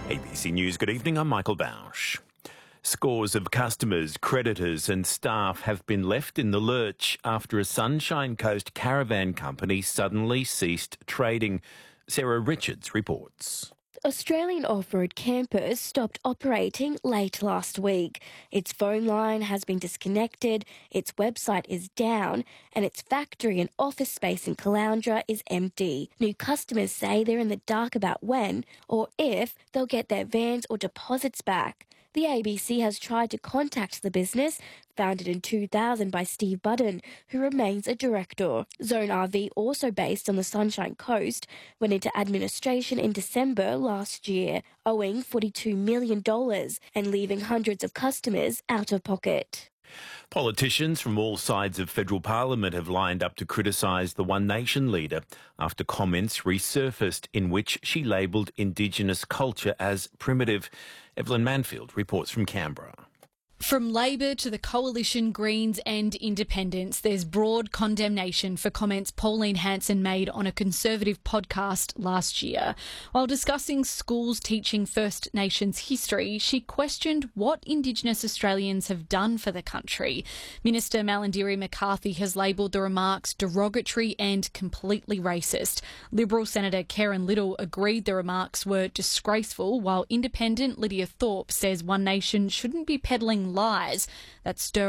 ABC News, good evening, I'm Michael Bausch. Scores of customers, creditors and staff have been left in the lurch after a Sunshine Coast caravan company suddenly ceased trading. Sarah Richards reports. Australian Off-Road Campers stopped operating late last week. Its phone line has been disconnected, its website is down, and its factory and office space in Caloundra is empty. New customers say they're in the dark about when or if they'll get their vans or deposits back. The ABC has tried to contact the business, founded in 2000 by Steve Budden, who remains a director. Zone RV, also based on the Sunshine Coast, went into administration in December last year, owing $42 million and leaving hundreds of customers out of pocket. Politicians from all sides of federal parliament have lined up to criticise the One Nation leader after comments resurfaced in which she labelled Indigenous culture as primitive. Evelyn Manfield reports from Canberra. From Labor to the Coalition, Greens and Independents, there's broad condemnation for comments Pauline Hanson made on a Conservative podcast last year. While discussing schools teaching First Nations history, she questioned what Indigenous Australians have done for the country. Minister Malarndirri McCarthy has labelled the remarks derogatory and completely racist. Liberal Senator Karen Little agreed the remarks were disgraceful, while Independent Lydia Thorpe says One Nation shouldn't be peddling lies that stir